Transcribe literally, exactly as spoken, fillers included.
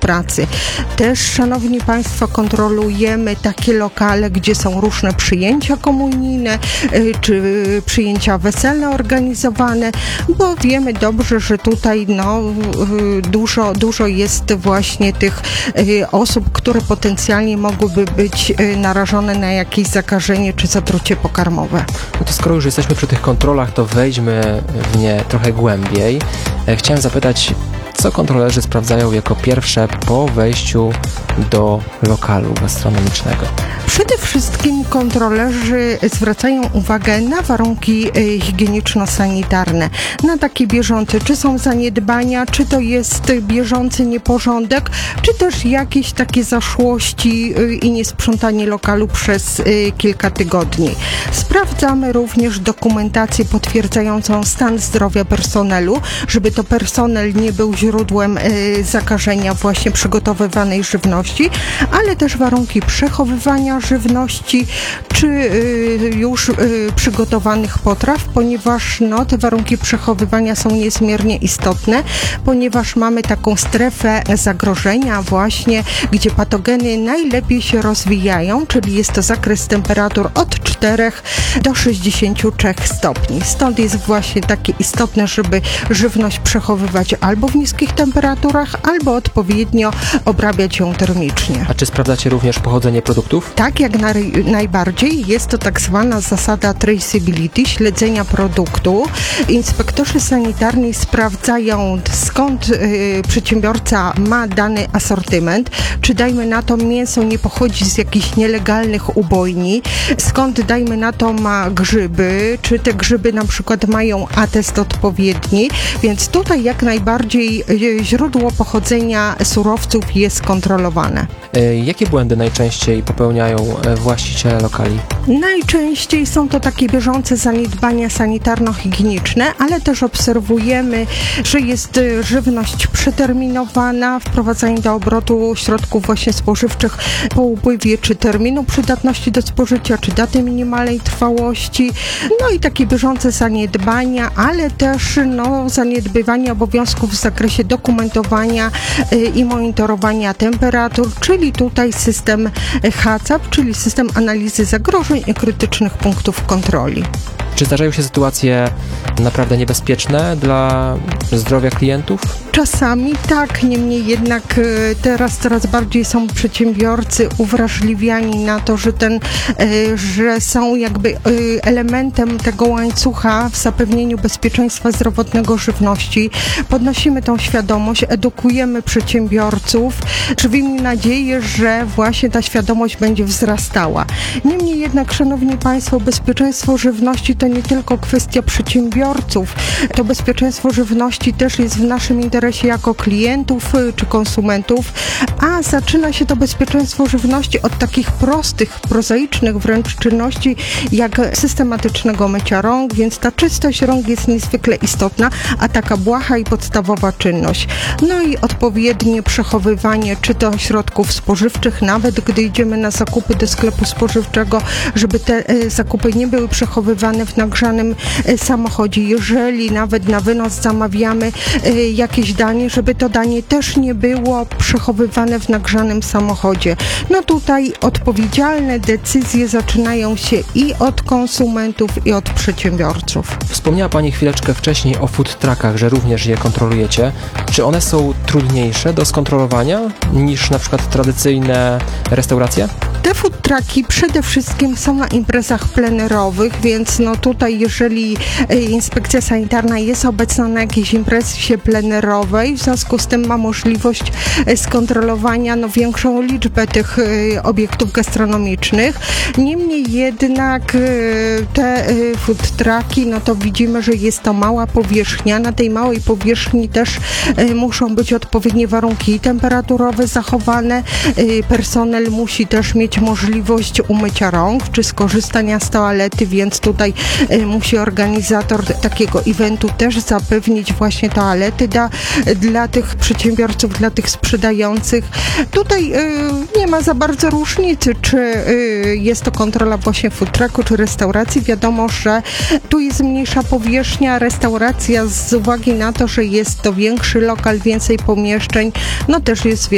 pracy. Też, szanowni państwo, kontrolujemy takie lokale, gdzie są różne przyjęcia komunijne, czy przyjęcia weselne organizowane, bo wiemy dobrze, że tutaj no, dużo, dużo jest właśnie tych osób, które potencjalnie mogłyby być narażone na jakieś zakażenie czy zatrucie pokarmowe. No to skoro już jesteśmy przy tych kontrolach, to wejdźmy w nie trochę głębiej. Chciałem zapytać, co kontrolerzy sprawdzają jako pierwsze po wejściu do lokalu gastronomicznego? Przede wszystkim kontrolerzy zwracają uwagę na warunki higieniczno-sanitarne, na takie bieżące, czy są zaniedbania, czy to jest bieżący nieporządek, czy też jakieś takie zaszłości i niesprzątanie lokalu przez kilka tygodni. Sprawdzamy również dokumentację potwierdzającą stan zdrowia personelu, żeby to personel nie był źródłem zakażenia właśnie przygotowywanej żywności, ale też warunki przechowywania żywności, czy y, już y, przygotowanych potraw, ponieważ no, te warunki przechowywania są niezmiernie istotne, ponieważ mamy taką strefę zagrożenia właśnie, gdzie patogeny najlepiej się rozwijają, czyli jest to zakres temperatur od czterech do sześćdziesięciu trzech stopni. Stąd jest właśnie takie istotne, żeby żywność przechowywać albo w niskich temperaturach, albo odpowiednio obrabiać ją termicznie. A czy sprawdzacie również pochodzenie produktów? Tak, jak na, najbardziej. Jest to tak zwana zasada traceability, śledzenia produktu. Inspektorzy sanitarni sprawdzają, skąd y, przedsiębiorca ma dany asortyment, czy dajmy na to mięso nie pochodzi z jakichś nielegalnych ubojni, skąd dajmy na to ma grzyby, czy te grzyby na przykład mają atest odpowiedni, więc tutaj jak najbardziej y, źródło pochodzenia surowców jest kontrolowane. Y, jakie błędy najczęściej popełniają właściciele lokali? Najczęściej są to takie bieżące zaniedbania sanitarno-higieniczne, ale też obserwujemy, że jest żywność przeterminowana, wprowadzanie do obrotu środków właśnie spożywczych po upływie czy terminu przydatności do spożycia, czy daty minimalnej trwałości, no i takie bieżące zaniedbania, ale też no, zaniedbywanie obowiązków w zakresie dokumentowania y, i monitorowania temperatur, czyli tutaj system H A C C P, czyli system analizy zagrożeń i krytycznych punktów kontroli. Czy zdarzają się sytuacje naprawdę niebezpieczne dla zdrowia klientów? Czasami tak, niemniej jednak teraz coraz bardziej są przedsiębiorcy uwrażliwiani na to, że ten, że są jakby elementem tego łańcucha w zapewnieniu bezpieczeństwa zdrowotnego żywności. Podnosimy tą świadomość, edukujemy przedsiębiorców, żywimy nadzieję, że właśnie ta świadomość będzie wzrastała. Niemniej jednak, szanowni państwo, bezpieczeństwo żywności to nie tylko kwestia przedsiębiorców. To bezpieczeństwo żywności też jest w naszym interesie jako klientów czy konsumentów, a zaczyna się to bezpieczeństwo żywności od takich prostych, prozaicznych wręcz czynności, jak systematycznego mycia rąk, więc ta czystość rąk jest niezwykle istotna, a taka błaha i podstawowa czynność. No i odpowiednie przechowywanie czy to środków spożywczych, nawet gdy idziemy na zakupy do sklepu spożywczego, żeby te zakupy nie były przechowywane w nagrzanym samochodzie. Jeżeli nawet na wynos zamawiamy jakieś danie, żeby to danie też nie było przechowywane w nagrzanym samochodzie. No tutaj odpowiedzialne decyzje zaczynają się i od konsumentów, i od przedsiębiorców. Wspomniała Pani chwileczkę wcześniej o food truckach, że również je kontrolujecie. Czy one są trudniejsze do skontrolowania niż na przykład tradycyjne restauracje? Te food trucki przede wszystkim są na imprezach plenerowych, więc no tutaj jeżeli inspekcja sanitarna jest obecna na jakiejś imprezie plenerowej, w związku z tym ma możliwość skontrolowania no, większą liczbę tych obiektów gastronomicznych. Niemniej jednak te food trucki, no to widzimy, że jest to mała powierzchnia. Na tej małej powierzchni też muszą być odpowiednie warunki temperaturowe zachowane. Personel musi też mieć możliwość umycia rąk czy skorzystania z toalety, więc tutaj musi organizator takiego eventu też zapewnić właśnie toalety dla, dla tych przedsiębiorców, dla tych sprzedających. Tutaj y, nie ma za bardzo różnicy, czy y, jest to kontrola właśnie food trucku, czy restauracji. Wiadomo, że tu jest mniejsza powierzchnia, restauracja z uwagi na to, że jest to większy lokal, więcej pomieszczeń, no też jest